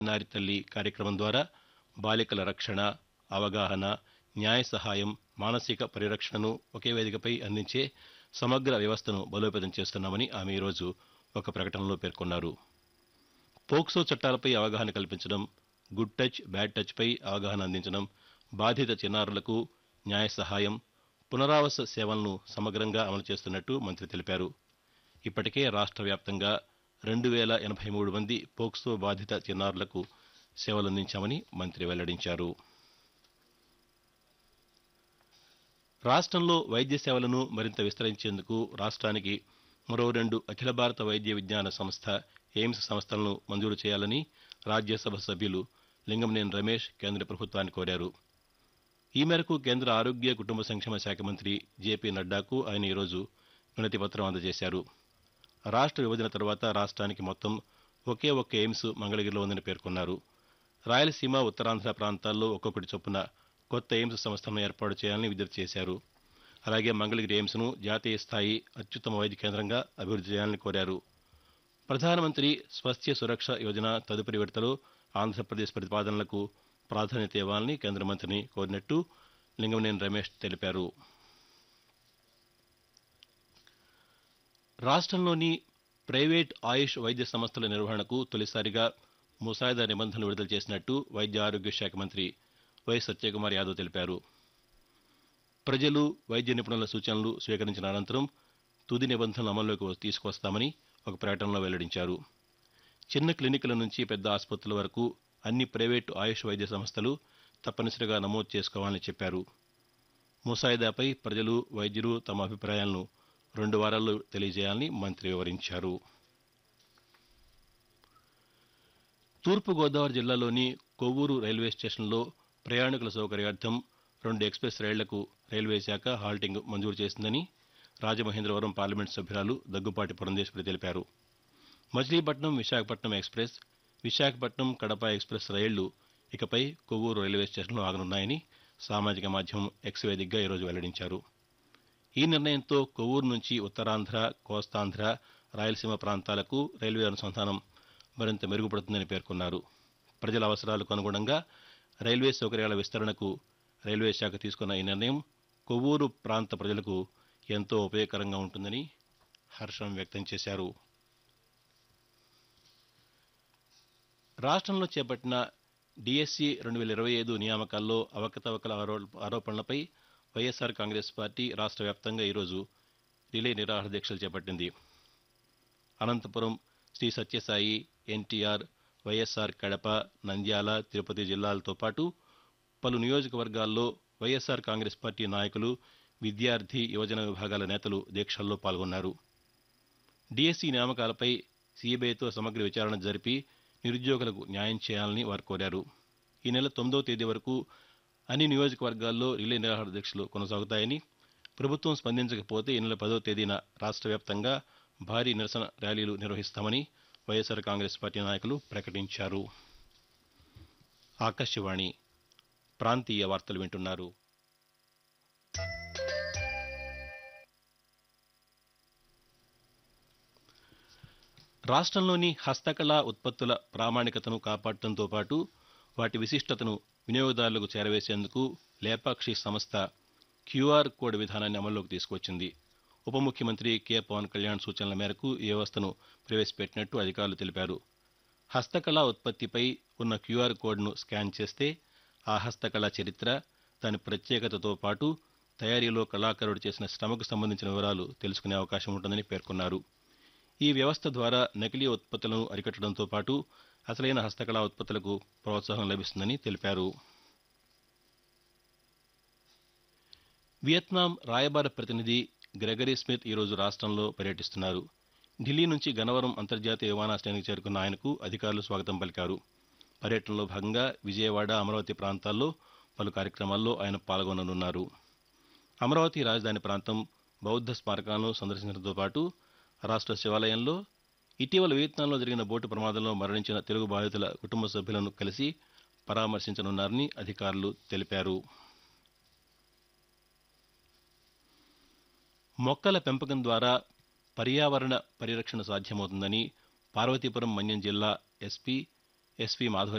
నారి తల్లి కార్యక్రమం ద్వారా బాలికల రక్షణ, అవగాహన, న్యాయ సహాయం, మానసిక పరిరక్షణను ఒకే వేదికపై అందించే సమగ్ర వ్యవస్థను బలోపేతం చేస్తున్నామని ఆమె ఈరోజు ఒక ప్రకటనలో పేర్కొన్నారు. పోక్సో చట్టాలపై అవగాహన కల్పించడం, గుడ్ టచ్, బ్యాడ్ టచ్పై అవగాహన అందించడం, బాధిత చిన్నారులకు న్యాయ సహాయం, పునరావాస సేవలను సమగ్రంగా అమలు చేస్తున్నట్టు మంత్రి తెలిపారు. ఇప్పటికే రాష్ట్ర వ్యాప్తంగా 2083 మంది పోక్సో బాధిత చిన్నారులకు సేవలందించామని మంత్రి వెల్లడించారు. రాష్ట్రంలో వైద్య సేవలను మరింత విస్తరించేందుకు రాష్ట్రానికి మరో 2 అఖిల భారత వైద్య విజ్ఞాన సంస్థ ఎయిమ్స్ సంస్థలను మంజూరు చేయాలని రాజ్యసభ సభ్యులు లింగంనేని రమేష్ కేంద్ర ప్రభుత్వాన్ని కోరారు. ఈ మేరకు కేంద్ర ఆరోగ్య కుటుంబ సంక్షేమ శాఖ మంత్రి జేపీ నడ్డాకు ఆయన ఈరోజు వినతి పత్రం అందజేశారు. రాష్ట్ర విభజన తర్వాత రాష్ట్రానికి మొత్తం ఒకే ఒక్క ఎయిమ్స్ మంగళగిరిలో ఉందని పేర్కొన్నారు. రాయలసీమ, ఉత్తరాంధ్ర ప్రాంతాల్లో ఒక్కొక్కటి చొప్పున కొత్త ఎయిమ్స్ సంస్థలను ఏర్పాటు చేయాలని విజ్ఞప్తి చేశారు. అలాగే మంగళగిరి ఎయిమ్స్ను జాతీయ స్థాయి అత్యుత్తమ వైద్య కేంద్రంగా అభివృద్ధి చేయాలని కోరారు. ప్రధానమంత్రి స్వాస్థ్య సురక్ష యోజన తదుపరి విడతలో ఆంధ్రప్రదేశ్ ప్రతిపాదనలకు ప్రాధాన్యత ఇవ్వాలని కేంద్ర మంత్రిని కోరినట్టు లింగంనేని రమేష్ తెలిపారు. రాష్ట్రంలోని ప్రైవేట్ ఆయుష్ వైద్య సంస్థల నిర్వహణకు తొలిసారిగా ముసాయిదా నిబంధనలు విడుదల చేసినట్టు వైద్య ఆరోగ్య శాఖ మంత్రి వై సత్యకుమార్ యాదవ్ తెలిపారు. ప్రజలు, వైద్య నిపుణుల సూచనలు స్వీకరించిన అనంతరం తుది నిబంధనలు అమల్లోకి తీసుకొస్తామని ఒక ప్రకటనలో వెల్లడించారు. చిన్న క్లినిక్ల నుంచి పెద్ద ఆసుపత్రుల వరకు అన్ని ప్రైవేటు ఆయుష్ వైద్య సంస్థలు తప్పనిసరిగా నమోదు చేసుకోవాలని చెప్పారు. ముసాయిదాపై ప్రజలు, వైద్యులు తమ అభిప్రాయాలను 2 వారాల్లో తెలియజేయాలని మంత్రి వివరించారు. తూర్పుగోదావరి జిల్లాలోని కొవ్వూరు రైల్వే స్టేషన్లో ప్రయాణికుల సౌకర్యార్థం 2 ఎక్స్ప్రెస్ రైళ్లకు రైల్వే శాఖ హాల్టింగ్ మంజూరు చేసిందని రాజమహేంద్రవరం పార్లమెంటు సభ్యురాలు దగ్గుపాటి పురంధేశ్వరి తెలిపారు. మచిలీపట్నం, విశాఖపట్నం ఎక్స్ప్రెస్, విశాఖపట్నం, కడప ఎక్స్ప్రెస్ రైళ్లు ఇకపై కొవ్వూరు రైల్వే స్టేషన్లో ఆగనున్నాయని సామాజిక మాధ్యమం ఎక్స్ వేదికగా ఈరోజు వెల్లడించారు. ఈ నిర్ణయంతో కొవ్వూరు నుంచి ఉత్తరాంధ్ర, కోస్తాంధ్ర, రాయలసీమ ప్రాంతాలకు రైల్వే అనుసంధానం మరింత మెరుగుపడుతుందని పేర్కొన్నారు. ప్రజల అవసరాలకు అనుగుణంగా రైల్వే సౌకర్యాల విస్తరణకు రైల్వే శాఖ తీసుకున్న ఈ నిర్ణయం కొవ్వూరు ప్రాంత ప్రజలకు ఎంతో ఉపయోగకరంగా ఉంటుందని హర్షం వ్యక్తం చేశారు. రాష్ట్రంలో చేపట్టిన డిఎస్సి 2025 నియామకాల్లో అవకతవకల ఆరోపణలపై వైఎస్ఆర్ కాంగ్రెస్ పార్టీ రాష్ట్ర వ్యాప్తంగా ఈరోజు రిలే నిరాహార దీక్షలు చేపట్టింది. అనంతపురం, శ్రీ సత్యసాయి, ఎన్టీఆర్, వైఎస్ఆర్ కడప, నంద్యాల, తిరుపతి జిల్లాలతో పాటు పలు నియోజకవర్గాల్లో వైఎస్ఆర్ కాంగ్రెస్ పార్టీ నాయకులు, విద్యార్థి, యువజన విభాగాల నేతలు దీక్షల్లో పాల్గొన్నారు. డిఎస్సి నియామకాలపై సీబీఐతో సమగ్ర విచారణ జరిపి నిరుద్యోగులకు న్యాయం చేయాలని వారు కోరారు. ఈ నెల 9వ తేదీ వరకు అన్ని నియోజకవర్గాల్లో రిలే నిరాహార దీక్షలు కొనసాగుతాయని, ప్రభుత్వం స్పందించకపోతే ఈ నెల 10వ తేదీన రాష్ట్ర వ్యాప్తంగా భారీ నిరసన ర్యాలీలు నిర్వహిస్తామని వైఎస్ఆర్ కాంగ్రెస్ పార్టీ నాయకులు ప్రకటించారు. ఆకాశవాణి ప్రాంతీయ వార్తలు వింటున్నారు. రాష్ట్రంలోని హస్తకళా ఉత్పత్తుల ప్రామాణికతను కాపాడటంతో పాటు వాటి విశిష్టతను వినియోగదారులకు చేరవేసేందుకు లేపాక్షి సంస్థ క్యూఆర్ కోడ్ విధానాన్ని అమల్లోకి తీసుకొచ్చింది. ఉప ముఖ్యమంత్రి కె పవన్ కళ్యాణ్ సూచనల మేరకు ఈ వ్యవస్థను ప్రవేశపెట్టినట్టు అధికారులు తెలిపారు. హస్తకళా ఉత్పత్తిపై ఉన్న క్యూఆర్ కోడ్ను స్కాన్ చేస్తే ఆ హస్తకళ చరిత్ర, దాని ప్రత్యేకతతో పాటు తయారీలో కళాకారుడు చేసిన శ్రమకు సంబంధించిన వివరాలు తెలుసుకునే అవకాశం ఉంటుందని పేర్కొన్నారు. ఈ వ్యవస్థ ద్వారా నకిలీ ఉత్పత్తులను అరికట్టడంతో పాటు అసలైన హస్తకళా ఉత్పత్తులకు ప్రోత్సాహం లభిస్తుందని తెలిపారు. వియత్నాం రాయబార ప్రతినిధి గ్రెగరీ స్మిత్ ఈరోజు రాష్ట్రంలో పర్యటిస్తున్నారు. ఢిల్లీ నుంచి గన్నవరం అంతర్జాతీయ విమానాశ్రయానికి చేరుకున్న ఆయనకు అధికారులు స్వాగతం పలికారు. పర్యటనలో భాగంగా విజయవాడ, అమరావతి ప్రాంతాల్లో పలు కార్యక్రమాల్లో ఆయన పాల్గొననున్నారు. అమరావతి రాజధాని ప్రాంతం బౌద్ధ స్మారకాలను సందర్శించడంతో పాటు రాష్ట్ర శివాలయంలో ఇటీవల వియత్నాంలో జరిగిన బోటు ప్రమాదంలో మరణించిన తెలుగు బాధితుల కుటుంబ సభ్యులను కలిసి పరామర్శించనున్నారని అధికారులు తెలిపారు. మొక్కల పెంపకం ద్వారా పర్యావరణ పరిరక్షణ సాధ్యమవుతుందని పార్వతీపురం మన్యం జిల్లా ఎస్పీ ఎస్పీ మాధవ